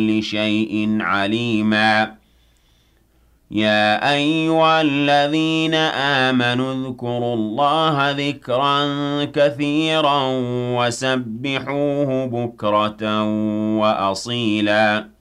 بكل شيء عليما يا أيها الذين آمنوا اذكروا الله ذكرا كثيرا وسبحوه بكرة وأصيلا